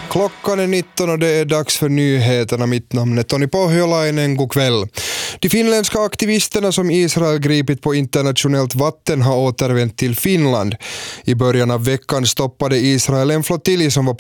Klockan är 19 och det är dags för nyheterna. Mitt namn är Toni Pohjolainen. God kväll. De finländska aktivisterna som Israel gripit på internationellt vatten har återvänt till Finland. I början av veckan stoppade Israel en flottilj som var